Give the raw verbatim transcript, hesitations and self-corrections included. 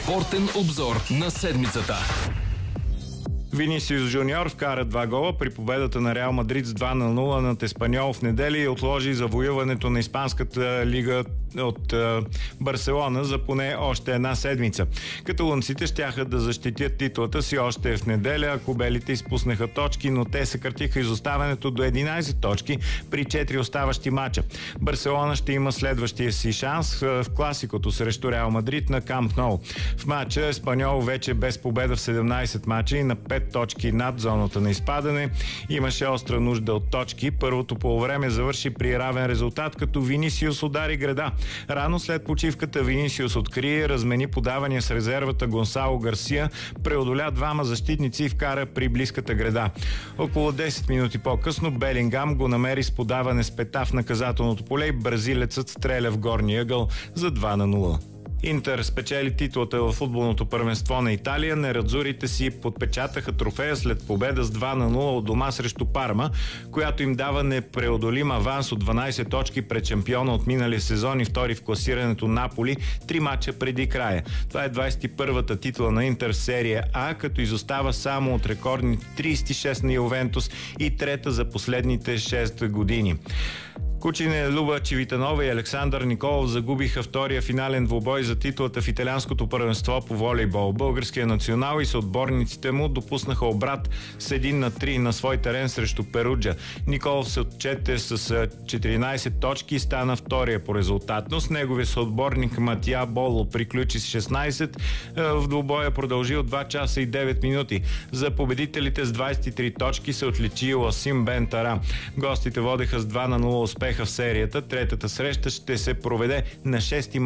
Спортен обзор на седмицата. Винисиус Жуниор вкара два гола при победата на Реал Мадрид с два на нула над Еспаньол в неделя и отложи завоюването на Испанската лига от е, Барселона за поне още една седмица. Каталунците щяха да защитят титлата си още в неделя, ако белите изпуснаха точки, но те съкратиха изоставането до единайсет точки при четири оставащи мача. Барселона ще има следващия си шанс в класикото срещу Реал Мадрид на Камп Ноу. В мача Еспаньол вече без победа в седемнайсет мача и на пет точки над зоната на изпадане. Имаше остра нужда от точки. Първото полувреме завърши при равен резултат, като Винисиус удари греда. Рано след почивката Винисиус откри, размени подавания с резервата Гонсало Гарсия, преодоля двама защитници и вкара при близката греда. Около десет минути по-късно Белингам го намери с подаване с пета в наказателното поле и бразилецът стреля в горния ъгъл за два на нула. Интер спечели титлата във футболното първенство на Италия. Нерадзурите си подпечатаха трофея след победа с два на нула от дома срещу Парма, която им дава непреодолим аванс от дванайсет точки пред шампиона от миналия сезон и втори в класирането Наполи, три мача преди края. Това е двайсет и първата титла на Интер в серия А, като изостава само от рекордните трийсет и шест на Ювентус и трета за последните шест години. Кучине, Люба Чивитанова и Александър Николов загубиха втория финален двубой за титлата в италианското първенство по волейбол. Българския национал и съотборниците му допуснаха обрат с един на три на свой терен срещу Перуджа. Николов се отчете с четиринайсет точки и стана втория по резултатност. Неговия съотборник Матия Боло приключи с шестнайсет. В двубоя продължи от два часа и девет минути. За победителите с двайсет и три точки се отличи Ласим Бен Тара. Гостите водеха с два на нула успеха в серията. Третата среща ще се проведе на шести